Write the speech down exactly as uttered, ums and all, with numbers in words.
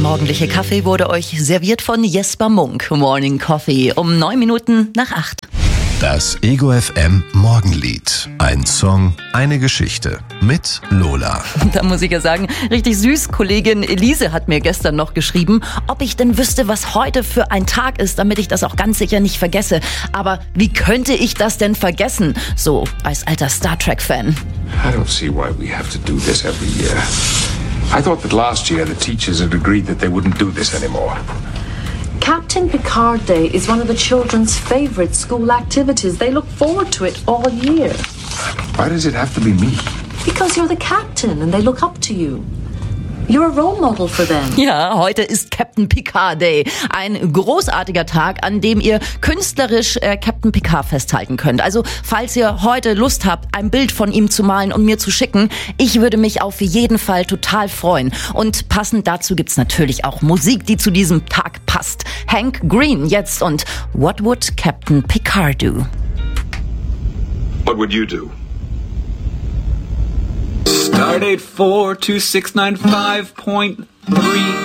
morgendliche Kaffee wurde euch serviert von Jesper Munk. Morning Coffee um neun Minuten nach acht. Das Ego F M Morgenlied. Ein Song, eine Geschichte mit Lola. Da muss ich ja sagen, richtig süß. Kollegin Elise hat mir gestern noch geschrieben, ob ich denn wüsste, was heute für ein Tag ist, damit ich das auch ganz sicher nicht vergesse. Aber wie könnte ich das denn vergessen? So als alter Star Trek-Fan. I don't see why we have to do this every year. I thought that last year the teachers had agreed that they wouldn't do this anymore. Captain Picard Day is one of the children's favorite school activities. They look forward to it all year. Why does it have to be me? Because you're the captain and they look up to you. You're a role model for them. Ja, heute ist Captain Picard Day. Ein großartiger Tag, an dem ihr künstlerisch äh, Captain Picard festhalten könnt. Also, falls ihr heute Lust habt, ein Bild von ihm zu malen und mir zu schicken, ich würde mich auf jeden Fall total freuen. Und passend dazu gibt's natürlich auch Musik, die zu diesem Tag passt. Hank Green jetzt und What Would Captain Picard Do? What would you do? Stardate four two six nine five point three